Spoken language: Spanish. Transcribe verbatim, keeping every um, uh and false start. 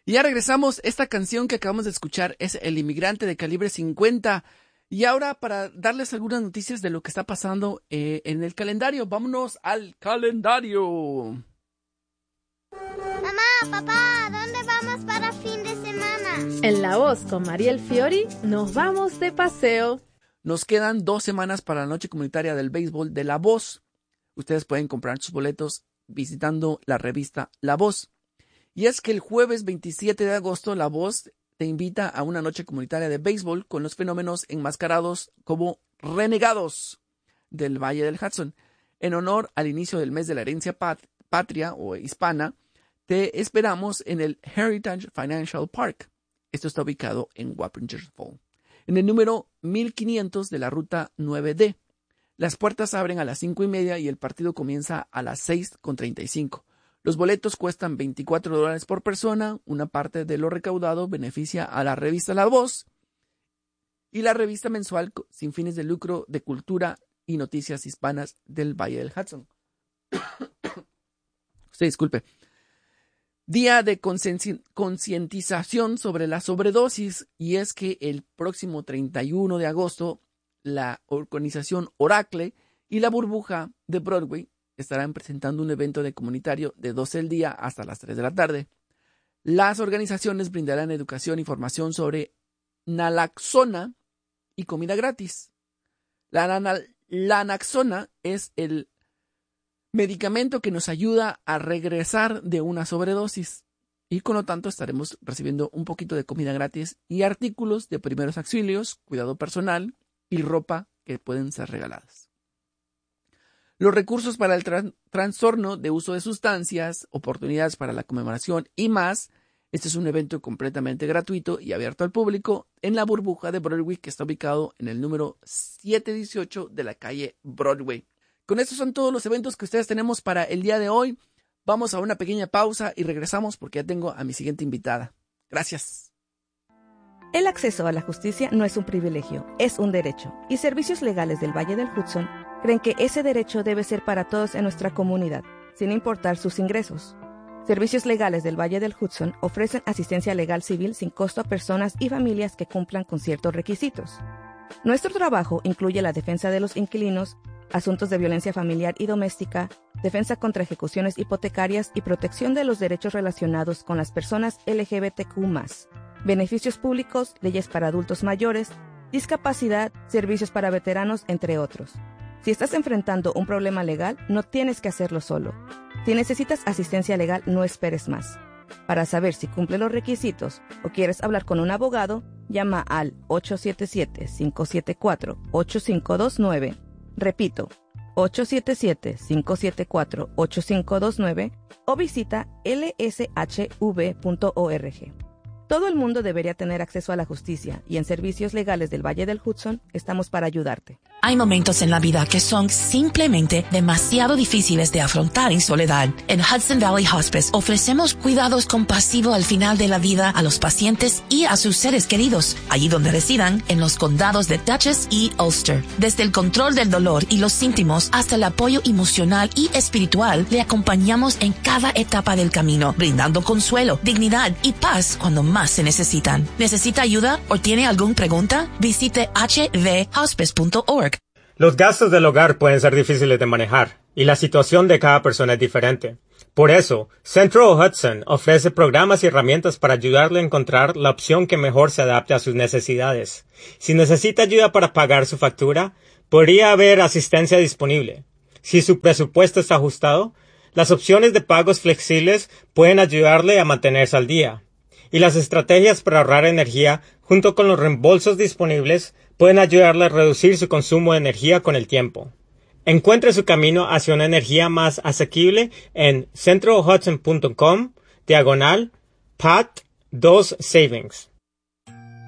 Y ya regresamos. Esta canción que acabamos de escuchar es El Inmigrante de Calibre cincuenta. Y ahora, para darles algunas noticias de lo que está pasando eh, en el calendario, vámonos al calendario. Mamá, papá, ¿dónde vamos para fin de semana? En La Voz con Mariel Fiori nos vamos de paseo. Nos quedan dos semanas para la noche comunitaria del béisbol de La Voz. Ustedes pueden comprar sus boletos visitando la revista La Voz. Y es que el jueves veintisiete de agosto, La Voz te invita a una noche comunitaria de béisbol con los fenómenos enmascarados como renegados del Valle del Hudson. En honor al inicio del mes de la herencia pat- patria o hispana, te esperamos en el Heritage Financial Park. Esto está ubicado en Wappinger Falls, en el número mil quinientos de la ruta nueve D. Las puertas abren a las cinco y media y el partido comienza a las seis con treinta y cinco. Los boletos cuestan veinticuatro dólares por persona. Una parte de lo recaudado beneficia a la revista La Voz y la revista mensual sin fines de lucro de cultura y noticias hispanas del Valle del Hudson. Usted disculpe. Día de concientización sobre la sobredosis, y es que el próximo treinta y uno de agosto la organización Oracle y la Burbuja de Broadway estarán presentando un evento de comunitario de doce del día hasta las tres de la tarde. Las organizaciones brindarán educación y formación sobre naloxona y comida gratis. La, la, la naloxona es el medicamento que nos ayuda a regresar de una sobredosis y con lo tanto estaremos recibiendo un poquito de comida gratis y artículos de primeros auxilios, cuidado personal y ropa que pueden ser regaladas. Los recursos para el tra- trastorno de uso de sustancias, oportunidades para la conmemoración y más. Este es un evento completamente gratuito y abierto al público en la Burbuja de Broadway, que está ubicado en el número setecientos dieciocho de la calle Broadway. Con estos son todos los eventos que ustedes tenemos para el día de hoy. Vamos a una pequeña pausa y regresamos porque ya tengo a mi siguiente invitada. Gracias. El acceso a la justicia no es un privilegio, es un derecho. Y Servicios Legales del Valle del Hudson creen que ese derecho debe ser para todos en nuestra comunidad, sin importar sus ingresos. Servicios Legales del Valle del Hudson ofrecen asistencia legal civil sin costo a personas y familias que cumplan con ciertos requisitos. Nuestro trabajo incluye la defensa de los inquilinos, asuntos de violencia familiar y doméstica, defensa contra ejecuciones hipotecarias y protección de los derechos relacionados con las personas L G B T Q más, beneficios públicos, leyes para adultos mayores, discapacidad, servicios para veteranos, entre otros. Si estás enfrentando un problema legal, no tienes que hacerlo solo. Si necesitas asistencia legal, no esperes más. Para saber si cumple los requisitos o quieres hablar con un abogado, llama al ocho siete siete, cinco siete cuatro, ocho cinco dos nueve. Repito, ocho siete siete, cinco siete cuatro, ocho cinco dos nueve o visita l s h v punto org. Todo el mundo debería tener acceso a la justicia y en Servicios Legales del Valle del Hudson estamos para ayudarte. Hay momentos en la vida que son simplemente demasiado difíciles de afrontar en soledad. En Hudson Valley Hospice ofrecemos cuidados compasivos al final de la vida a los pacientes y a sus seres queridos, allí donde residan, en los condados de Dutchess y Ulster. Desde el control del dolor y los síntomas hasta el apoyo emocional y espiritual, le acompañamos en cada etapa del camino, brindando consuelo, dignidad y paz cuando más se necesitan. ¿Necesita ayuda o tiene alguna pregunta? Visite h v hospice punto org. Los gastos del hogar pueden ser difíciles de manejar y la situación de cada persona es diferente. Por eso, Central Hudson ofrece programas y herramientas para ayudarle a encontrar la opción que mejor se adapte a sus necesidades. Si necesita ayuda para pagar su factura, podría haber asistencia disponible. Si su presupuesto está ajustado, las opciones de pagos flexibles pueden ayudarle a mantenerse al día. Y las estrategias para ahorrar energía, junto con los reembolsos disponibles, pueden ayudarle a reducir su consumo de energía con el tiempo. Encuentre su camino hacia una energía más asequible en central hudson punto com, diagonal, P A T dos Savings.